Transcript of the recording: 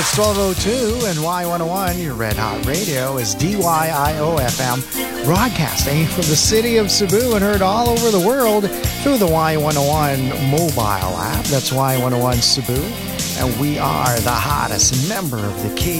It's 12:02 and Y101, your Red Hot Radio, is DYIO FM, broadcasting from the city of Cebu and heard all over the world through the Y101 mobile app. That's Y101 Cebu. And we are the hottest member of the